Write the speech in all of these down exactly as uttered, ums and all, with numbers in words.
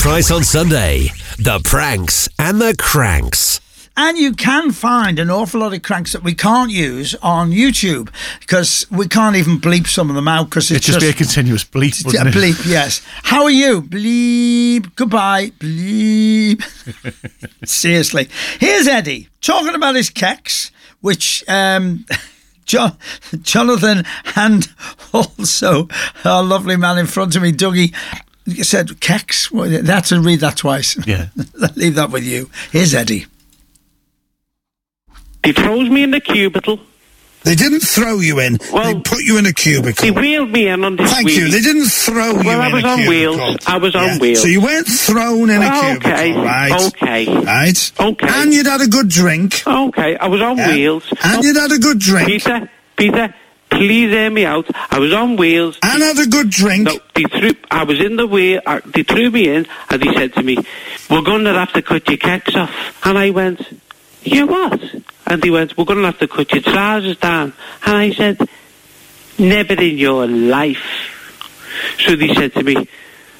Price on Sunday. The pranks and the cranks. And you can find an awful lot of cranks that we can't use on YouTube because we can't even bleep some of them out because it's It'd just, just be a continuous bleep, wouldn't a it? bleep, yes. How are you? Bleep. Goodbye. Bleep. Seriously. Here's Eddie talking about his keks, which um, John, Jonathan and also our lovely man in front of me, Dougie, said keks. Well, that's to read that twice. Yeah. Leave that with you. Here's Eddie. They throws me in the cubicle. They didn't throw you in. Well, they put you in a cubicle. They wheeled me in on this Thank wheel. you. They didn't throw you well, in a cubicle. Well, I was on wheels. I was yeah. on wheels. So you weren't thrown in well, a cubicle, okay. right? Okay. Right? Okay. And you'd had a good drink. Okay. I was on yeah. wheels. And oh, you'd had a good drink. Peter, Peter, please hear me out. I was on wheels. And had a good drink. No, they threw, I was in the wheel. Uh, they threw me in and they said to me, we're going to have to cut your keks off. And I went, you what? And they went, we're going to have to cut your trousers down. And I said, never in your life. So they said to me,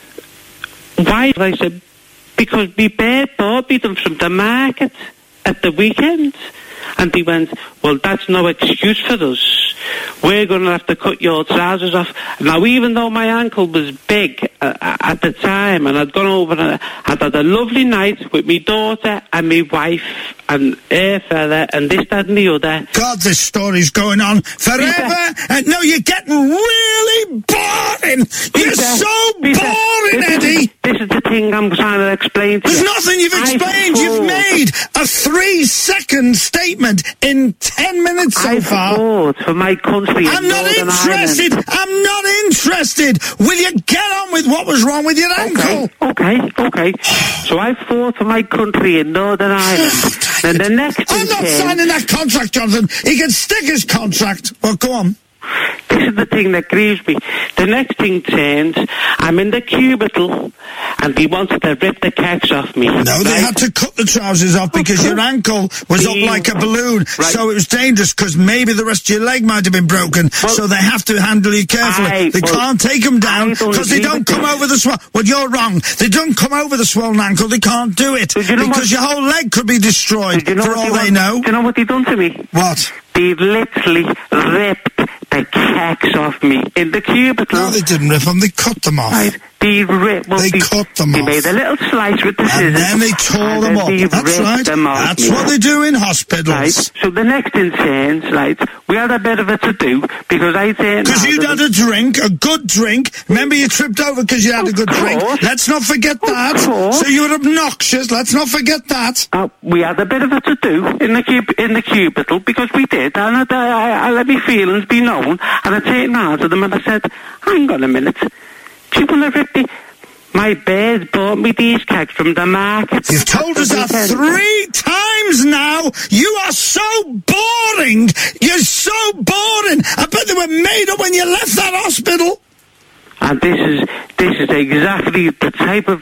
why? I said, because my bird bought me them from the market at the weekend. And they went, well, that's no excuse for us. We're going to have to cut your trousers off. Now, even though my ankle was big uh, at the time, and I'd gone over and I'd had a lovely night with my daughter and my wife and her fella and this, that and the other. God, this story's going on forever. And no, you're getting really boring. You're Peter, so Peter, boring, this Eddie. Is, this is the thing I'm trying to explain to There's you. There's nothing you've explained. You've made a three-second statement in ten minutes so I far. fought for my country. I'm not Northern interested. Ireland. I'm not interested. Will you get on with what was wrong with your ankle? Okay, okay, okay. So I fought for my country in Northern Ireland. And the next I'm not came, signing that contract, Jonathan. He can stick his contract. Well, go on. This is the thing that grieves me. The next thing turns, I'm in the cubicle, and they wanted to rip the keks off me. No, right? they had to cut the trousers off because your ankle was up like a balloon, right. so it was dangerous because maybe the rest of your leg might have been broken, well, so they have to handle you carefully. I, they well, can't take them down because they don't come this. over the swollen... Well, you're wrong. They don't come over the swollen ankle. They can't do it you know because what? your whole leg could be destroyed you know for all they, they know. Do you know what they done to me? What? They literally ripped the keks off me in the cubicle. No, they didn't rip them. They cut them off. Right. They ripped. Well, they, they cut them they off. They made a little slice with the scissors. And then they tore them up. That's right. That's me. what they do in hospitals. Right. So the next thing turns, right, we had a bit of a to-do because I turned... Because you'd had a drink, a good drink. Remember you tripped over because you had a good drink. Let's not forget that. So you were obnoxious. Let's not forget that. Uh, we had a bit of a to-do in the cub in the cubicle because we did. And I, I, I let my feelings be known. And I turned around to them and I said, hang on a minute. Do you want to rip the... My bird bought me these kegs from the market. You've told us that three times now. You are so boring. You're so boring. I bet they were made up when you left that hospital. And this is this is exactly the type of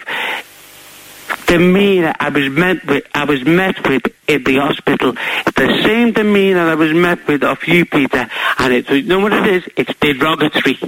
demeanour I was met with. I was met with in the hospital. The same demeanour I was met with of you, Peter. And it's, you know what it is? It's derogatory.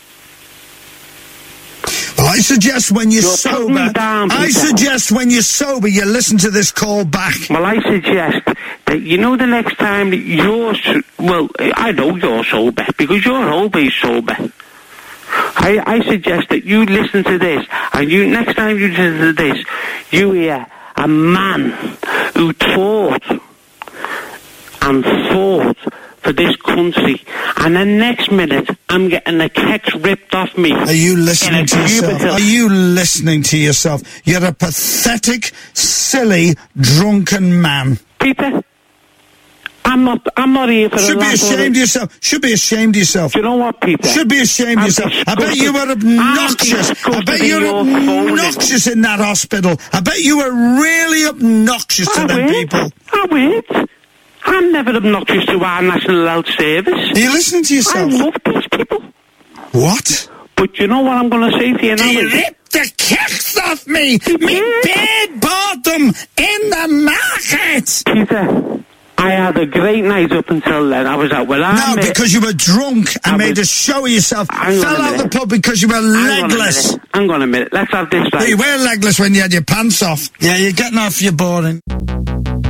Well, I suggest when you're, you're sober, down, I suggest when you're sober, you listen to this call back. Well, I suggest that, you know, the next time that you're, well, I know you're sober, because you're always sober. I, I suggest that you listen to this, and you, next time you listen to this, you hear a man who taught and fought for this country, and the next minute I'm getting the keks ripped off me. Are you listening to yourself? Are you listening to yourself? You're a pathetic, silly, drunken man. Peter, I'm not. I'm not here for. Should be ashamed of yourself. Should be ashamed of yourself. Do you know what, Peter? Should be ashamed of yourself. I bet you were obnoxious. I bet you were obnoxious in that hospital. I bet you were really obnoxious to them people. I wait. I'm never obnoxious to our National Health Service. Are you listening to yourself? I love these people. What? But you know what I'm going to say to you now? You ripped the keks off me. Me bed bought them in the market. Peter, I had a great night up until then. I was out with our No, mate. because you were drunk and I made was- a show of yourself. Hang on Fell a out the minute. pub because you were Hang on a legless. minute. Hang on a minute. Let's have this But right. you were legless when you had your pants off. Yeah, you're getting off, you're boring.